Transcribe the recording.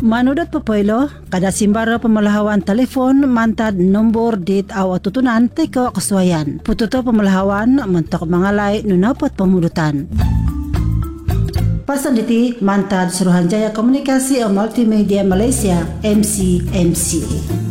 Manudot Popoylo, kada simbara pamalahawan telepon mantad nombor dit awa tutunan teko kaswayan. Pututo pamalahawan mentok mangalay nunapot pamudutan. Pasanditi mantad Suruhanjaya Komunikasi o Multimedia Malaysia MCMCA.